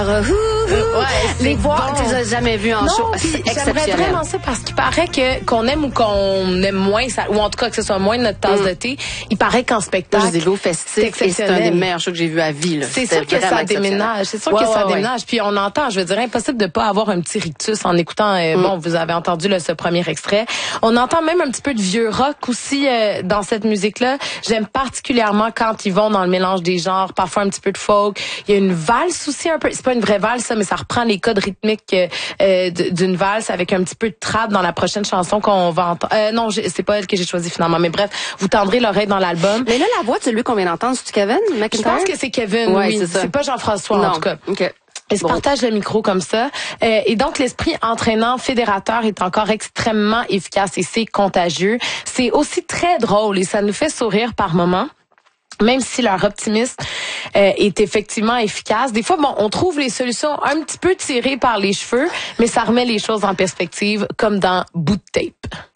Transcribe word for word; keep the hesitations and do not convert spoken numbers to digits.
Euh, ouais, les voir, bon. tu les as jamais vus en non, show. C'est exceptionnel. J'aimerais vraiment ça parce qu'il paraît que qu'on aime ou qu'on aime moins, ça, ou en tout cas que ce soit moins notre tasse mm. de thé. Il paraît qu'en spectacle, je les ai vus au festif et c'est un des meilleurs shows que j'ai vu à vie. C'est sûr que ça déménage. C'est sûr ouais, que ça ouais, déménage. Ouais. Puis on entend, je veux dire, impossible de pas avoir un petit rictus en écoutant. Euh, mm. Bon, vous avez entendu là, ce premier extrait. On entend même un petit peu de vieux rock aussi euh, dans cette musique-là. J'aime particulièrement quand ils vont dans le mélange des genres, parfois un petit peu de folk. Il y a une valse aussi un peu. C'est pas une vraie valse, ça, mais ça reprend les codes rythmiques euh, d'une valse avec un petit peu de trap dans la prochaine chanson qu'on va entendre. Euh, non, c'est pas elle que j'ai choisi finalement, mais bref, vous tendrez l'oreille dans l'album. Mais là, la voix de celui qu'on vient d'entendre, c'est Kevin McIntyre? Je pense que c'est Kevin, ouais, oui. C'est, c'est pas Jean-François, non. en tout cas. Okay. Ils se bon. partagent le micro comme ça. Euh, et donc, l'esprit entraînant, fédérateur est encore extrêmement efficace et c'est contagieux. C'est aussi très drôle et ça nous fait sourire par moments. Même si leur optimisme euh, est effectivement efficace. Des fois, bon, on trouve les solutions un petit peu tirées par les cheveux, mais ça remet les choses en perspective, comme dans Bout de tape.